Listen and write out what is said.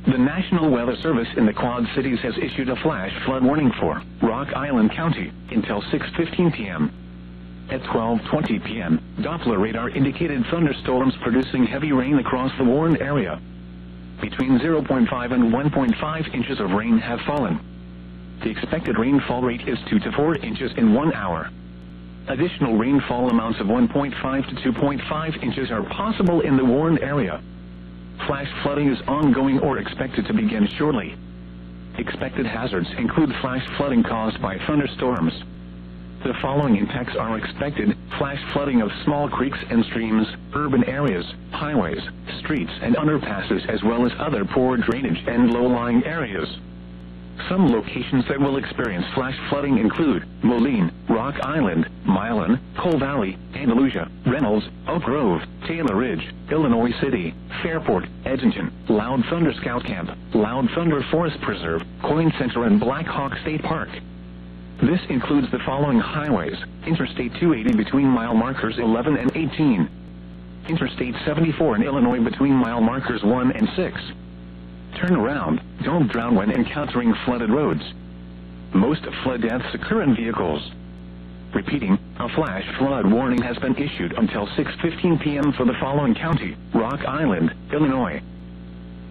The National Weather Service in the Quad Cities has issued a flash flood warning for Rock Island County until 6:15 p.m. At 12:20 p.m., Doppler radar indicated thunderstorms producing heavy rain across the warned area. Between 0.5 and 1.5 inches of rain have fallen. The expected rainfall rate is 2 to 4 inches in 1 hour. Additional rainfall amounts of 1.5 to 2.5 inches are possible in the warned area. Flash flooding is ongoing or expected to begin shortly. Expected hazards include flash flooding caused by thunderstorms. The following impacts are expected: flash flooding of small creeks and streams, urban areas, highways, streets and underpasses, as well as other poor drainage and low-lying areas. Some locations that will experience flash flooding include Moline, Rock Island, Milan, Coal Valley, Andalusia, Reynolds, Oak Grove, Taylor Ridge, Illinois City, Fairport, Edgerton, Loud Thunder Scout Camp, Loud Thunder Forest Preserve, Coin Center and Black Hawk State Park. This includes the following highways: Interstate 280 between mile markers 11 and 18. Interstate 74 in Illinois between mile markers 1 and 6. Turn around, don't drown when encountering flooded roads. Most flood deaths occur in vehicles. Repeating, a flash flood warning has been issued until 6:15 p.m. for the following county: Rock Island, Illinois.